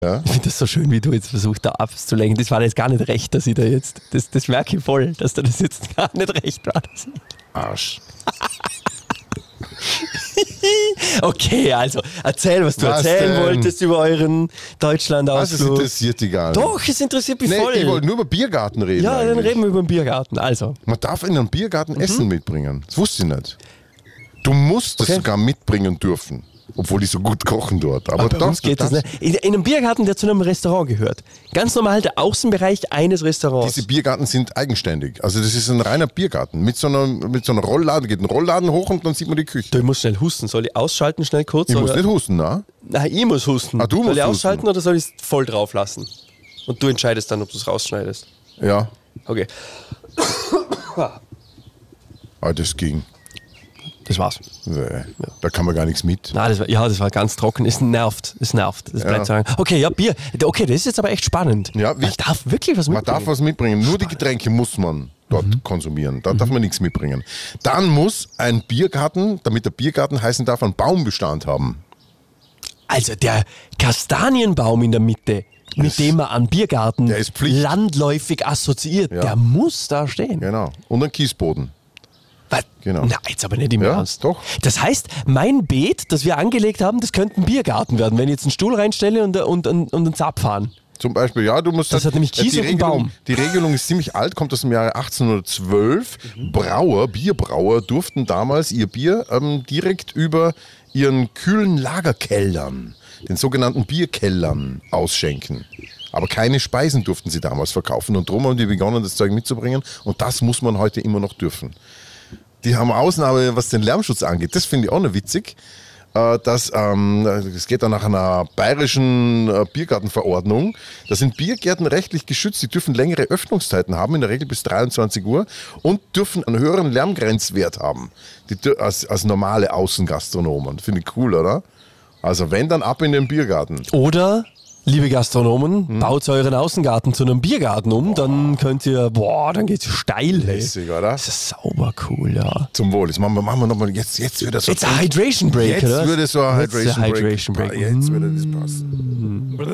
Ja? Ich finde das so schön, wie du jetzt versuchst, da abzulenken. Das war jetzt gar nicht recht, dass ich da jetzt, das merke ich voll, dass da das jetzt gar nicht recht war. Arsch. Okay, also erzähl, was du Was erzählen denn? wolltest über euren Was, es Deutschlandausflug. interessiert dich gar nicht. Doch, es interessiert mich Nee, voll. ich wollte nur über Biergarten reden. Ja, dann eigentlich. reden wir über den Biergarten. Also, Man darf in einem Biergarten Essen mitbringen. Das wusste ich nicht. Du musst es sogar mitbringen dürfen. Obwohl die so gut kochen dort. Aber bei doch, uns geht das nicht. In einem Biergarten, der zu einem Restaurant gehört. Ganz normal der Außenbereich eines Restaurants. Diese Biergarten sind eigenständig. Also das ist ein reiner Biergarten. Mit so einer Rollladen. Geht ein Rollladen hoch und dann sieht man die Küche. Du musst schnell husten. Soll ich ausschalten schnell kurz? Ich muss oder? nicht husten, ne? Nein, ich muss husten. Ah, du musst soll ich husten. ausschalten oder soll ich es voll drauf lassen? Und du entscheidest dann, ob du es rausschneidest. Ja. Okay, Aber das ging. das war's. Nee, da kann man gar nichts mit. Nein, das war ganz trocken. Es nervt. Das bleibt sagen. Okay, ja, Bier. Okay, das ist jetzt aber echt spannend. Ja, Man darf wirklich was Man mitbringen. darf was mitbringen. Nur die Getränke muss man dort konsumieren. Da darf man nichts mitbringen. Dann muss ein Biergarten, damit der Biergarten heißen darf, einen Baumbestand haben. Also der Kastanienbaum in der Mitte, mit dem man an Biergarten Der ist Pflicht. landläufig assoziiert, Ja. der muss da stehen. Genau. Und ein Kiesboden. Was? Genau. Na, jetzt aber nicht im Ja, Ernst. doch. Das heißt, mein Beet, das wir angelegt haben, das könnte ein Biergarten werden, wenn ich jetzt einen Stuhl reinstelle und einen Zapf fahren. Zum Beispiel, ja, du musst... Das hat nämlich Kies die und einen Regelung, Baum. Die Regelung ist ziemlich alt, kommt aus dem Jahre 1812. Bierbrauer durften damals ihr Bier direkt über ihren kühlen Lagerkellern, den sogenannten Bierkellern, ausschenken. Aber keine Speisen durften sie damals verkaufen und darum haben die begonnen, das Zeug mitzubringen und das muss man heute immer noch dürfen. Die haben Ausnahme, was den Lärmschutz angeht. Das finde ich auch noch witzig. Das geht dann nach einer bayerischen Biergartenverordnung. Da sind Biergärten rechtlich geschützt. Die dürfen längere Öffnungszeiten haben, in der Regel bis 23 Uhr und dürfen einen höheren Lärmgrenzwert haben als normale Außengastronomen. Finde ich cool, oder? Also wenn, dann ab in den Biergarten. Oder, liebe Gastronomen, baut euren Außengarten zu einem Biergarten um, dann könnt ihr, dann geht's steil. Hey. Lässig, oder? Das ist sauber cool, ja. Zum Wohl. Jetzt machen wir nochmal, jetzt wird das so. It's a Hydration Break, Jetzt oder? würde so ein It's a Hydration Break. Jetzt würde das passen.